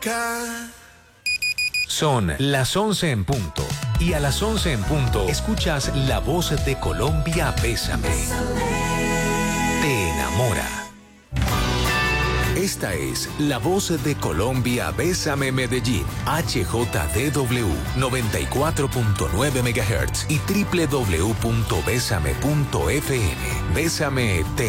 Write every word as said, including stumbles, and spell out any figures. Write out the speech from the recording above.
loca. Son las once en punto. Y a las once en punto escuchas La Voz de Colombia, Bésame. Te enamora. Esta es La Voz de Colombia, Bésame Medellín, H J D W noventa y cuatro punto nueve megahertz y doble u doble u doble u punto bésame punto f m. Bésame, te